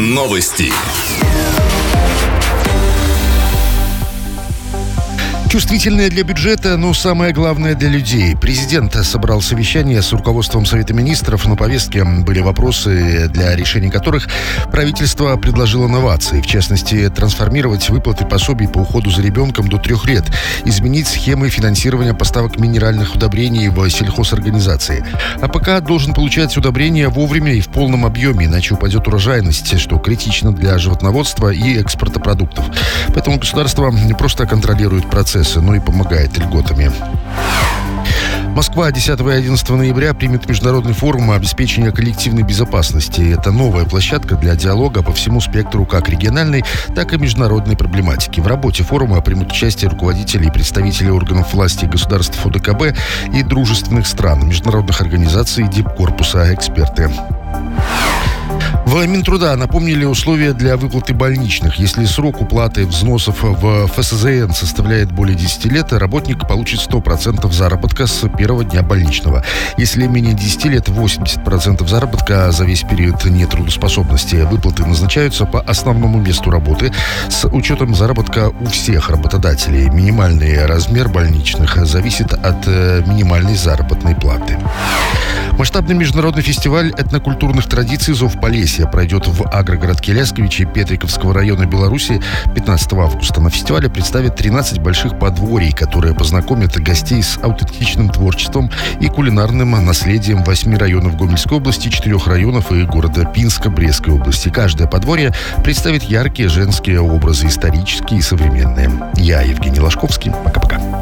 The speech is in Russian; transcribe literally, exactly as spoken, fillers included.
Новости. Чувствительное для бюджета, но самое главное для людей. Президент собрал совещание с руководством Совета министров. На повестке были вопросы, для решения которых правительство предложило новации. В частности, трансформировать выплаты пособий по уходу за ребенком до трех лет, изменить схемы финансирования поставок минеральных удобрений в сельхозорганизации. А пока должен получать удобрения вовремя и в полном объеме, иначе упадет урожайность, что критично для животноводства и экспорта продуктов. Поэтому государство не просто контролирует процесс, но и помогает льготами. Москва десятого и одиннадцатого ноября примет международный форум обеспечения коллективной безопасности. Это новая площадка для диалога по всему спектру как региональной, так и международной проблематики. В работе форума примут участие руководители и представители органов власти государств ОДКБ и дружественных стран, международных организаций, дипкорпуса, эксперты. В Минтруда напомнили условия для выплаты больничных. Если срок уплаты взносов в ФСЗН составляет более десяти лет, работник получит сто процентов заработка с первого дня больничного. Если менее десяти лет, восемьдесят процентов заработка за весь период нетрудоспособности. Выплаты назначаются по основному месту работы с учетом заработка у всех работодателей. Минимальный размер больничных зависит от минимальной заработной платы. Масштабный международный фестиваль этнокультурных традиций «Зов Полесья» пройдет в агрогородке Лясковичи Петриковского района Беларуси пятнадцатого августа. На фестивале представят тринадцать больших подворий, которые познакомят гостей с аутентичным творчеством и кулинарным наследием восьми районов Гомельской области, четырех районов и города Пинска Брестской области. Каждое подворье представит яркие женские образы, исторические и современные. Я Евгений Ложковский. Пока-пока.